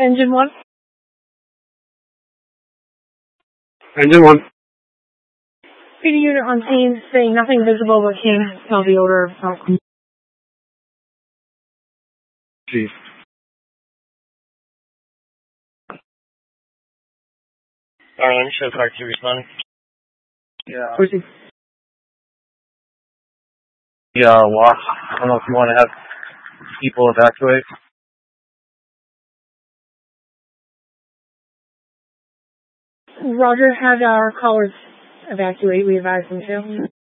Engine 1. Engine 1. PD unit on scene saying nothing visible but can smell the odor of alcohol. Chief. Arlen, show car 2 responding. Yeah. Pushing. Yeah, watch. I don't know if you want to have people evacuate. Roger, had our callers evacuate. We advised them to.